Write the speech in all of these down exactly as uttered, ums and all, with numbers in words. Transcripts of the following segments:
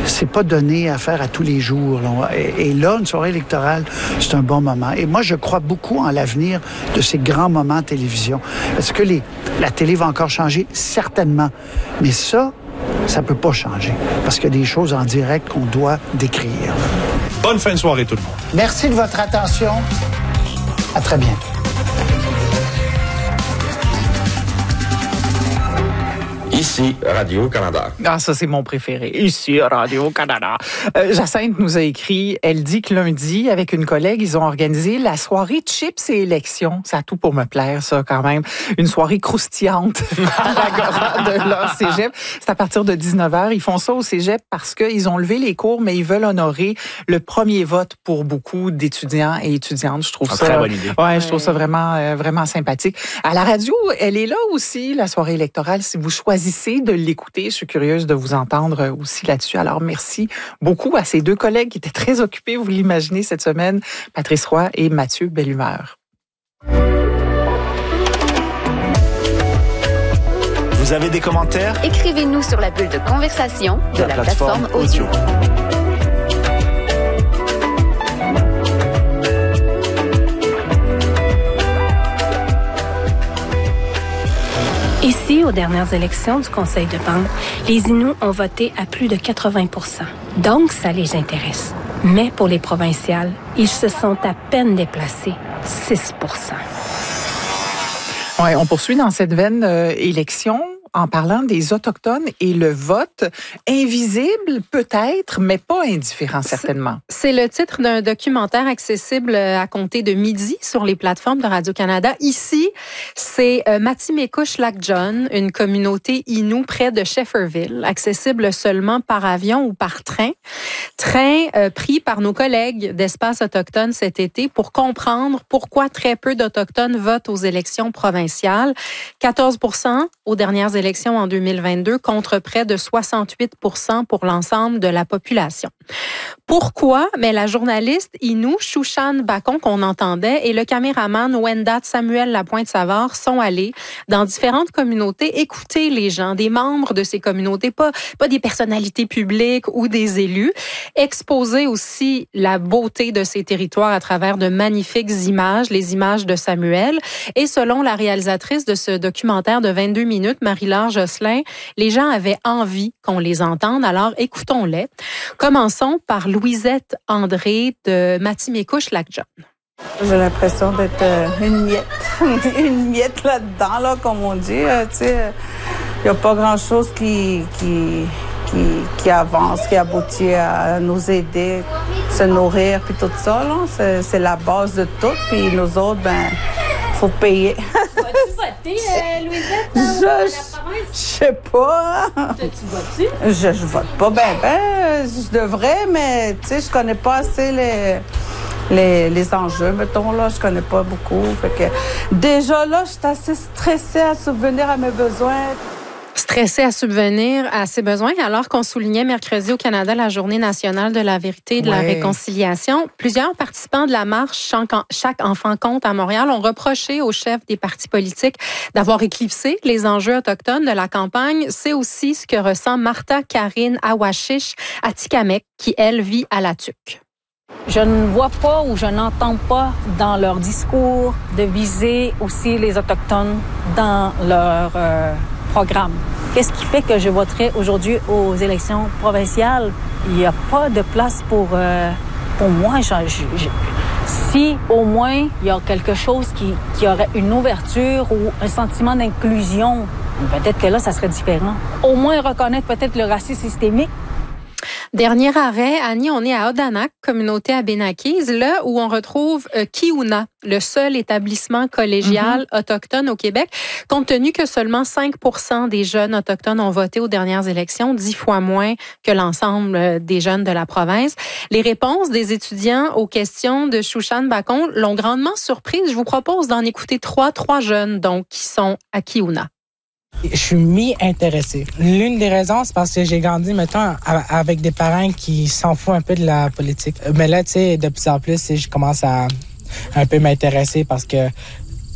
c'est pas donné à faire à tous les jours. Là. Et, et là, une soirée électorale, c'est un bon moment. Et moi, je crois beaucoup en l'avenir de ces grands moments de télévision. Est-ce que les, la télé va encore changer? Certainement. Mais ça, ça peut pas changer. Parce qu'il y a des choses en direct qu'on doit décrire. Bonne fin de soirée, tout le monde. Merci de votre attention. À très bientôt. Ici, Radio-Canada. Ah, ça, c'est mon préféré. Ici, Radio-Canada. Euh, Jacinthe nous a écrit, elle dit que lundi, avec une collègue, ils ont organisé la soirée Chips et élections. Ça a tout pour me plaire, ça, quand même. Une soirée croustillante à l'agora de leur cégep. C'est à partir de dix-neuf heures. Ils font ça au cégep parce qu'ils ont levé les cours, mais ils veulent honorer le premier vote pour beaucoup d'étudiants et étudiantes. Je trouve ah, ça... Très bonne idée. Ouais, ouais, je trouve ça vraiment, euh, vraiment sympathique. À la radio, elle est là aussi, la soirée électorale, si vous choisissez de l'écouter. Je suis curieuse de vous entendre aussi là-dessus. Alors, merci beaucoup à ces deux collègues qui étaient très occupés, vous l'imaginez, cette semaine, Patrice Roy et Mathieu Bellumeur. Vous avez des commentaires? Écrivez-nous sur la bulle de conversation de, de la, la plateforme, plateforme audio. audio. Ici, aux dernières élections du Conseil de vente, les Inuits ont voté à plus de quatre-vingts pour cent. Donc, ça les intéresse. Mais pour les provinciales, ils se sont à peine déplacés, six pour cent. Oui, on poursuit dans cette veine euh, élection en parlant des Autochtones et le vote invisible peut-être, mais pas indifférent certainement. C'est le titre d'un documentaire accessible à compter de midi sur les plateformes de Radio-Canada. Ici, c'est euh, Matimekush-Lac-John, une communauté Innu près de Shefferville, accessible seulement par avion ou par train. Train euh, pris par nos collègues d'Espace Autochtone cet été pour comprendre pourquoi très peu d'Autochtones votent aux élections provinciales. quatorze pour cent aux dernières élections en deux mille vingt-deux contre près de soixante-huit pour cent pour l'ensemble de la population. Pourquoi? Mais la journaliste Innu Shushan Bacon qu'on entendait et le caméraman Wendat Samuel Lapointe-Savard sont allés dans différentes communautés écouter les gens, des membres de ces communautés, pas, pas des personnalités publiques ou des élus, exposer aussi la beauté de ces territoires à travers de magnifiques images, les images de Samuel. Et selon la réalisatrice de ce documentaire de vingt-deux minutes, Marie-Laure Josselin, les gens avaient envie qu'on les entende, alors écoutons-les. Commençons par Louisette André de Matimekush-Lac-John. J'ai l'impression d'être euh, une miette, une miette là-dedans, là, comme on dit. Euh, tu sais, il n'y a pas grand-chose qui, qui, qui, qui avance, qui aboutit à nous aider, se nourrir, puis tout ça. Là, c'est, c'est la base de tout. Puis nous autres, ben, faut payer. Vas-tu voter, euh, Louisette, dans je, la province? Je sais pas. Tu votes-tu? Je, je vote pas. Ben, ben, je devrais, mais tu sais, je connais pas assez les... Les, les enjeux, mettons, là, je connais pas beaucoup. Fait que déjà là, je suis assez stressée à subvenir à mes besoins. Stressée à subvenir à ses besoins, alors qu'on soulignait mercredi au Canada la Journée nationale de la vérité et de ouais. la réconciliation. Plusieurs participants de la marche Chaque enfant compte à Montréal ont reproché aux chefs des partis politiques d'avoir éclipsé les enjeux autochtones de la campagne. C'est aussi ce que ressent Martha Karine Awashish Atikamek, qui, elle, vit à La Tuque. Je ne vois pas ou je n'entends pas dans leur discours de viser aussi les Autochtones dans leur euh, programme. Qu'est-ce qui fait que je voterai aujourd'hui aux élections provinciales? Il n'y a pas de place pour, euh, pour moi. Je, je, je, si au moins il y a quelque chose qui, qui aurait une ouverture ou un sentiment d'inclusion, peut-être que là, ça serait différent. Au moins reconnaître peut-être le racisme systémique. Dernier arrêt, Annie, on est à Odanak, communauté abénaquise, là où on retrouve euh, Kiuna, le seul établissement collégial mm-hmm. autochtone au Québec, compte tenu que seulement cinq pour cent des jeunes autochtones ont voté aux dernières élections, dix fois moins que l'ensemble des jeunes de la province. Les réponses des étudiants aux questions de Shushan Bacon l'ont grandement surprise. Je vous propose d'en écouter trois, trois jeunes donc qui sont à Kiuna. Je suis mi-intéressé. L'une des raisons, c'est parce que j'ai grandi, mettons, avec des parents qui s'en foutent un peu de la politique. Mais là, tu sais, de plus en plus, je commence à un peu m'intéresser parce que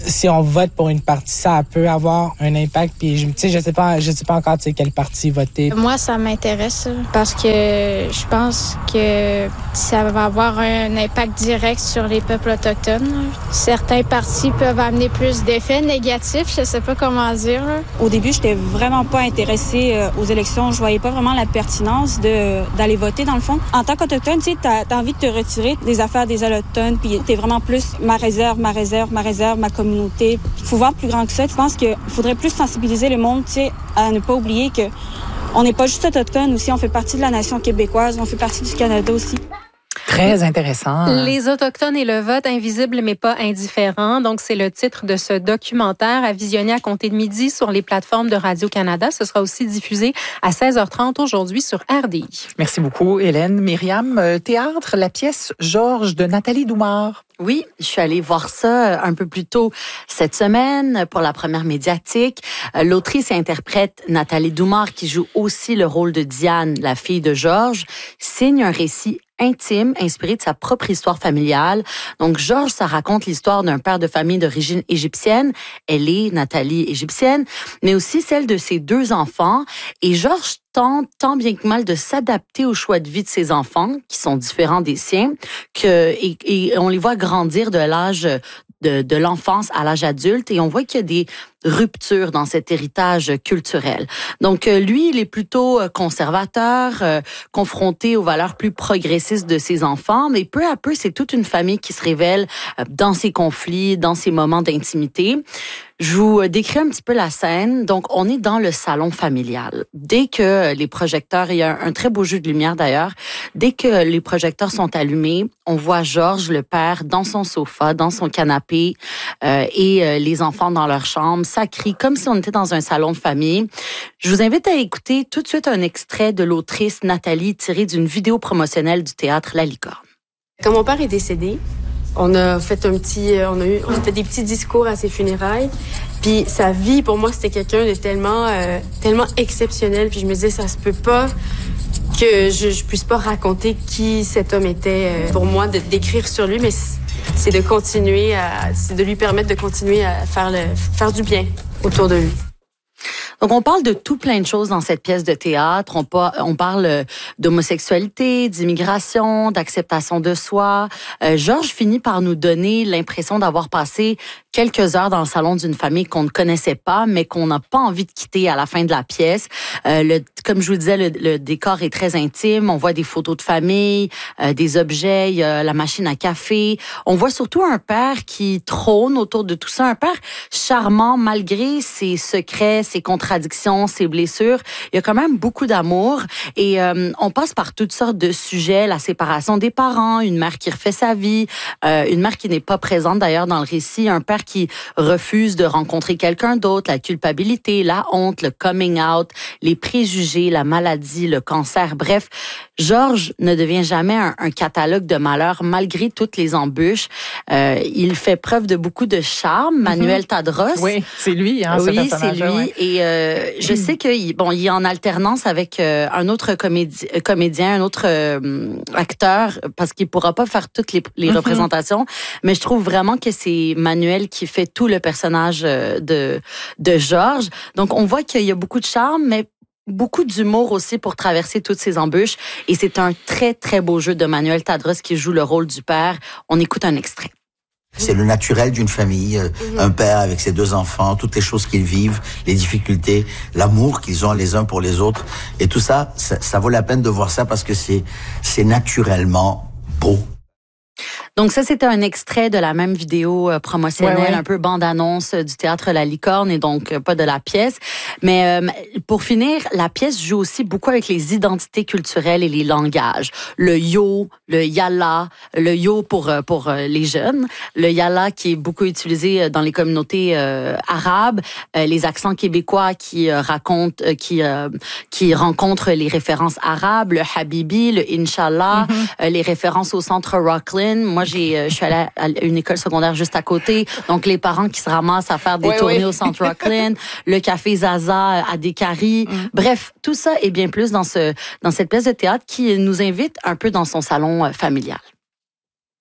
si on vote pour une partie, ça peut avoir un impact. Puis, je, tu sais, je sais pas, je sais pas encore, tu sais, quelle partie voter. Moi, ça m'intéresse parce que je pense que ça va avoir un impact direct sur les peuples autochtones. Certains partis peuvent amener plus d'effets négatifs, je sais pas comment dire. Au début, j'étais vraiment pas intéressée aux élections. Je voyais pas vraiment la pertinence de d'aller voter, dans le fond. En tant qu'Autochtone, tu sais, t'as, t'as envie de te retirer des affaires des Autochtones, puis t'es vraiment plus ma réserve, ma réserve, ma réserve, ma communauté. Il faut voir plus grand que ça. Je pense qu'il faudrait plus sensibiliser le monde, tu sais, à ne pas oublier que on n'est pas juste Autochtone aussi, on fait partie de la nation québécoise, on fait partie du Canada aussi. Très intéressant. Les Autochtones et le vote, invisible mais pas indifférent. Donc, c'est le titre de ce documentaire à visionner à compter de midi sur les plateformes de Radio-Canada. Ce sera aussi diffusé à seize heures trente aujourd'hui sur R D I. Merci beaucoup, Hélène. Myriam, théâtre, la pièce Georges de Nathalie Doumard. Oui, je suis allée voir ça un peu plus tôt cette semaine pour la première médiatique. L'autrice et interprète Nathalie Doumard, qui joue aussi le rôle de Diane, la fille de Georges, signe un récit intime, inspiré de sa propre histoire familiale. Donc, Georges, ça raconte l'histoire d'un père de famille d'origine égyptienne. Elle est, Nathalie, égyptienne, mais aussi celle de ses deux enfants. Et Georges tente tant bien que mal de s'adapter au choix de vie de ses enfants, qui sont différents des siens, que, et, et on les voit grandir de l'âge de, de l'enfance à l'âge adulte, et on voit qu'il y a des rupture dans cet héritage culturel. Donc, lui, il est plutôt conservateur, euh, confronté aux valeurs plus progressistes de ses enfants, mais peu à peu, c'est toute une famille qui se révèle dans ses conflits, dans ses moments d'intimité. Je vous décris un petit peu la scène. Donc, on est dans le salon familial. Dès que les projecteurs, il y a un très beau jeu de lumière d'ailleurs, dès que les projecteurs sont allumés, on voit Georges, le père, dans son sofa, dans son canapé, euh, et euh, les enfants dans leur chambre. Ça crie comme si on était dans un salon de famille. Je vous invite à écouter tout de suite un extrait de l'autrice Nathalie tiré d'une vidéo promotionnelle du théâtre La Licorne. Quand mon père est décédé, on a fait un petit, on a eu, on a fait des petits discours à ses funérailles. Puis sa vie, pour moi, c'était quelqu'un de tellement, euh, tellement exceptionnel. Puis je me disais, ça se peut pas que je, je puisse pas raconter qui cet homme était. Euh, pour moi, de d'écrire sur lui, mais c'est de continuer à, c'est de lui permettre de continuer à faire le, faire du bien autour de lui. Donc, on parle de tout plein de choses dans cette pièce de théâtre. On, pa- on parle d'homosexualité, d'immigration, d'acceptation de soi. Euh, Georges finit par nous donner l'impression d'avoir passé quelques heures dans le salon d'une famille qu'on ne connaissait pas, mais qu'on n'a pas envie de quitter à la fin de la pièce. Euh, le, comme je vous disais, le, le décor est très intime. On voit des photos de famille, euh, des objets, il y a la machine à café. On voit surtout un père qui trône autour de tout ça. Un père charmant, malgré ses secrets, ses contradictions, ses blessures. Il y a quand même beaucoup d'amour. Et euh, on passe par toutes sortes de sujets. La séparation des parents, une mère qui refait sa vie, euh, une mère qui n'est pas présente d'ailleurs dans le récit, un père qui refuse de rencontrer quelqu'un d'autre, la culpabilité, la honte, le coming out, les préjugés, la maladie, le cancer. Bref, Georges ne devient jamais un, un catalogue de malheurs malgré toutes les embûches. Euh, il fait preuve de beaucoup de charme. Mm-hmm. Manuel Tadros. Oui, c'est lui, hein, oui, ce c'est lui. Ouais. Et euh, je sais qu'il bon, il est en alternance avec euh, un autre comédi- comédien, un autre euh, acteur, parce qu'il pourra pas faire toutes les, les mm-hmm. représentations. Mais je trouve vraiment que c'est Manuel qui fait tout le personnage de de Georges. Donc on voit qu'il y a beaucoup de charme, mais beaucoup d'humour aussi pour traverser toutes ces embûches. Et c'est un très très beau jeu de Manuel Tadros qui joue le rôle du père. On écoute un extrait. C'est le naturel d'une famille, mmh. un père avec ses deux enfants, toutes les choses qu'ils vivent, les difficultés, l'amour qu'ils ont les uns pour les autres. Et tout ça, ça, ça vaut la peine de voir ça parce que c'est, c'est naturellement beau. Donc ça, c'était un extrait de la même vidéo euh, promotionnelle, ouais, ouais. un peu bande-annonce du théâtre La Licorne et donc euh, pas de la pièce. Mais euh, pour finir, la pièce joue aussi beaucoup avec les identités culturelles et les langages. Le yo, le yalla, le yo pour pour euh, les jeunes, le yalla qui est beaucoup utilisé dans les communautés euh, arabes, euh, les accents québécois qui euh, racontent, euh, qui euh, qui rencontrent les références arabes, le habibi, le inshallah, mm-hmm. euh, les références au centre Rockland. Moi, j'ai, je suis allée à une école secondaire juste à côté. Donc, les parents qui se ramassent à faire des oui, tournées oui. au centre Rockland, le café Zaza à Descaries. Mm. Bref, tout ça et bien plus dans ce, dans cette pièce de théâtre qui nous invite un peu dans son salon familial.